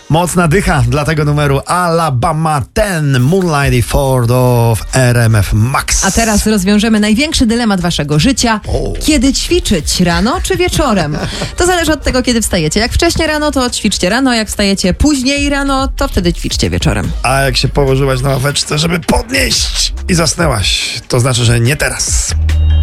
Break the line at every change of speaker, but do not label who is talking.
Mocna dycha dla tego numeru Alabama 10 Moonlight i Ford of RMF Max.
A teraz rozwiążemy największy dylemat waszego życia. Kiedy ćwiczyć? Rano czy wieczorem? To zależy od tego, kiedy wstajecie. Jak wcześnie rano, to ćwiczcie rano. Jak wstajecie później rano, to wtedy ćwiczcie wieczorem.
A jak się położyłaś na ławeczce, żeby podnieść i zasnęłaś, to znaczy, że nie teraz.